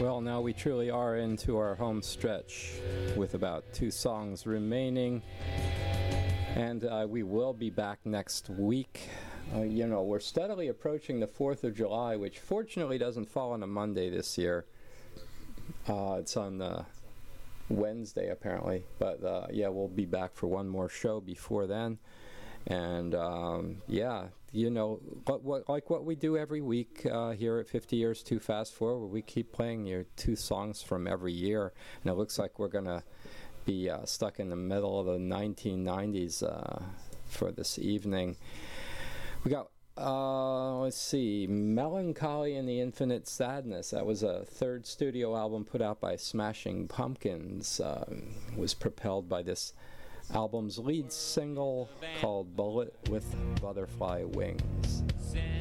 Well, now we truly are into our home stretch with about 2 songs remaining. And we will be back next week. We're steadily approaching the 4th of July, which fortunately doesn't fall on a Monday this year. It's on Wednesday, apparently. But we'll be back for one more show before then. And like what we do every week here at 50 Years Too Fast Forward, we keep playing your 2 songs from every year. And it looks like we're going to be stuck in the middle of the 1990s for this evening. We got, Melancholy and the Infinite Sadness. That was a 3rd studio album put out by Smashing Pumpkins. Was propelled by this album's lead single called Bullet with Butterfly Wings.